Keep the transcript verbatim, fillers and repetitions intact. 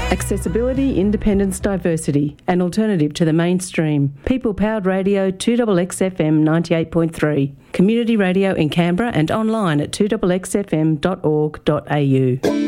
Accessibility, independence, diversity. An alternative to the mainstream. People-powered radio, two X X F M ninety-eight point three. Community radio in Canberra and online at two x x f m dot org dot a u.